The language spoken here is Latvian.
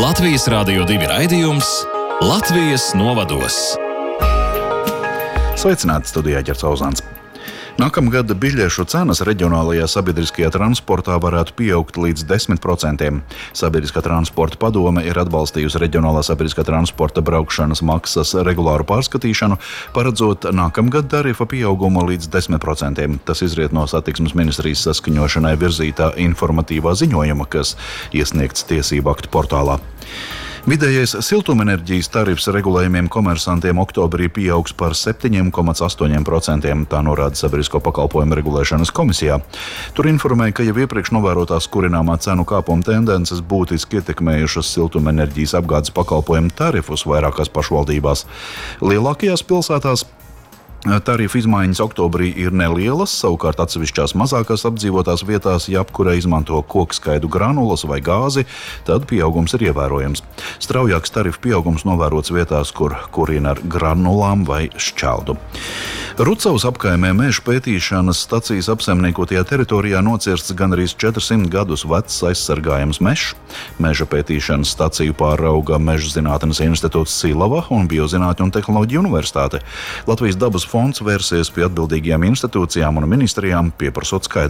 Latvijas Rādio 2 raidījums Latvijas novados. Sveicināti, studijā Ģerts Auzāns. Nākamgad biļešu cenas reģionālajā sabiedriskajā transportā varētu pieaugt līdz 10%. Sabiedriskā transporta padome ir atbalstījusi reģionālā sabiedriskā transporta braukšanas maksas regulāru pārskatīšanu, paredzot nākamgad tarifa pieaugumu līdz 10%. Tas izriet no satiksmes ministrijas saskaņošanai virzītā informatīvā ziņojuma, kas iesniegts tiesību aktu portālā. Vidējais siltumenerģijas tarifs regulējumiem komersantiem oktobrī pieaugs par 7,8%, tā norāda Sabiedrisko pakalpojumu regulēšanas komisijā. Tur informēja, ka jau iepriekš novērotās kurināmā cenu kāpuma tendences būtiski ietekmējušas siltumenerģijas apgādes pakalpojumu tarifus vairākās pašvaldībās. Lielākajās pilsētās tarifu izmaiņas oktobrī ir nelielas, savukārt atsevišķās mazākās apdzīvotās vietās, ja apkurē izmanto kokskaidu granulas vai gāzi, tad pieaugums ir ievērojams. Straujāks tarifu pieaugums novērots vietās, kur kurina ar granulām vai šķeldu. Rucavas apkaimē meža pētīšanas stacijas apsaimniekotajā teritorijā nocirsts gandrīz 400 gadus vecs aizsargājams mežs. Meža pētīšanas staciju pārauga Meža zinātnes institūts Silava un Biozinātņu un tehnoloģiju universitāte. Latvijas dabas fonds vērsies pie atbildīgajām institūcijām un ministrijām, pieprasot skaidrību.